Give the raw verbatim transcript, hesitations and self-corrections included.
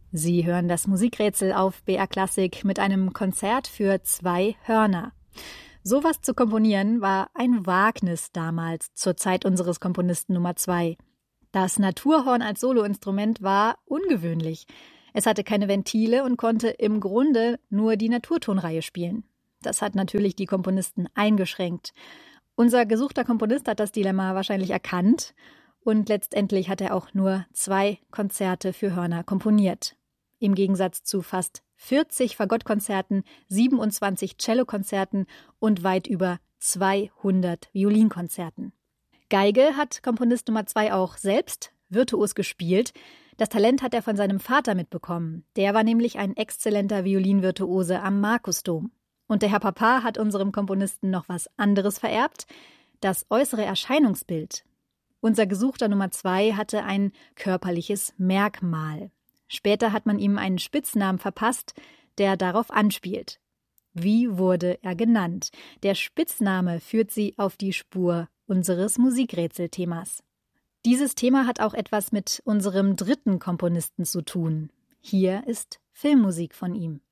Sie hören das Musikrätsel auf B R Klassik mit einem Konzert für zwei Hörner. Sowas zu komponieren war ein Wagnis damals, zur Zeit unseres Komponisten Nummer zwei. Das Naturhorn als Soloinstrument war ungewöhnlich. Es hatte keine Ventile und konnte im Grunde nur die Naturtonreihe spielen. Das hat natürlich die Komponisten eingeschränkt. Unser gesuchter Komponist hat das Dilemma wahrscheinlich erkannt und letztendlich hat er auch nur zwei Konzerte für Hörner komponiert. Im Gegensatz zu fast vierzig Fagottkonzerten, siebenundzwanzig Cellokonzerten und weit über zweihundert Violinkonzerten. Geige hat Komponist Nummer zwei auch selbst virtuos gespielt. Das Talent hat er von seinem Vater mitbekommen. Der war nämlich ein exzellenter Violinvirtuose am Markusdom. Und der Herr Papa hat unserem Komponisten noch was anderes vererbt: das äußere Erscheinungsbild. Unser gesuchter Nummer zwei hatte ein körperliches Merkmal. Später hat man ihm einen Spitznamen verpasst, der darauf anspielt. Wie wurde er genannt? Der Spitzname führt Sie auf die Spur unseres Musikrätselthemas. Dieses Thema hat auch etwas mit unserem dritten Komponisten zu tun. Hier ist Filmmusik von ihm.